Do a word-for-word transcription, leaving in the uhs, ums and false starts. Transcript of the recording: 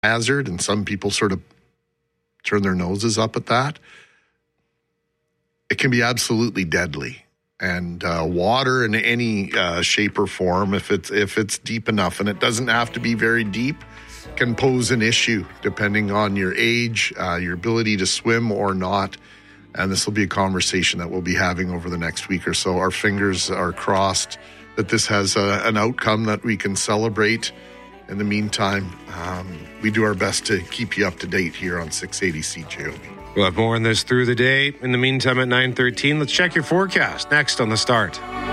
hazard, and some people sort of turn their noses up at that. It can be absolutely deadly. And uh, water in any uh, shape or form, if it's if it's deep enough, and it doesn't have to be very deep, can pose an issue depending on your age, uh, your ability to swim or not. And this will be a conversation that we'll be having over the next week or so. Our fingers are crossed that this has a, an outcome that we can celebrate. In the meantime, um, we do our best to keep you up to date here on six eighty C J O B. We'll have more on this through the day. In the meantime, at nine thirteen, let's check your forecast next on The Start.